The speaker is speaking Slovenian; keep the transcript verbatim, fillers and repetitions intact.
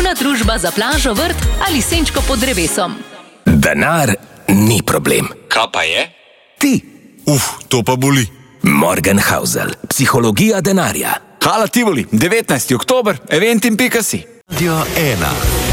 Inovativna družba za plažo, vrt ali senčko pod drevesom. Denar ni problem. Kaj pa je? Ti. Uf, to pa boli. Morgenhausel. Psihologija denarja. Hala Tivoli, devetnajsti oktober, eventim pika si. Radio ena.